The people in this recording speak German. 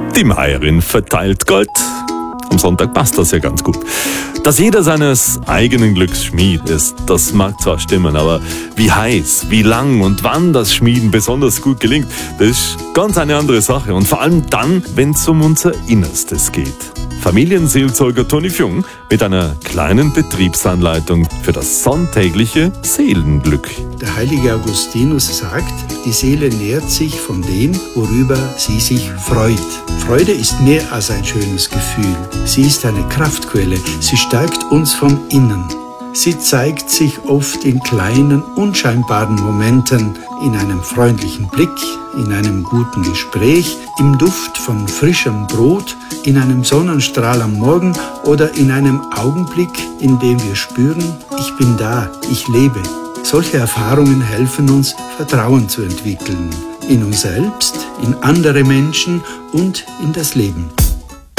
Die Meierin verteilt Gold. Am Sonntag passt das ja ganz gut. Dass jeder seines eigenen Glücks Schmied ist, das mag zwar stimmen, aber wie heiß, wie lang und wann das Schmieden besonders gut gelingt, das ist ganz eine andere Sache. Und vor allem dann, wenn es um unser Innerstes geht. Familienseelsorger Toni Fjung mit einer kleinen Betriebsanleitung für das sonntägliche Seelenglück. Der heilige Augustinus sagt, die Seele nährt sich von dem, worüber sie sich freut. Freude ist mehr als ein schönes Gefühl. Sie ist eine Kraftquelle. Sie stärkt uns von innen. Sie zeigt sich oft in kleinen, unscheinbaren Momenten, in einem freundlichen Blick, in einem guten Gespräch, im Duft von frischem Brot, in einem Sonnenstrahl am Morgen oder in einem Augenblick, in dem wir spüren, ich bin da, ich lebe. Solche Erfahrungen helfen uns, Vertrauen zu entwickeln. In uns selbst, in andere Menschen und in das Leben.